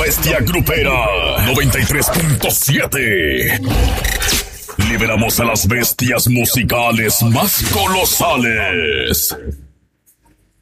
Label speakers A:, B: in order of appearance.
A: bestia grupera 93.7. Liberamos a las bestias musicales más colosales.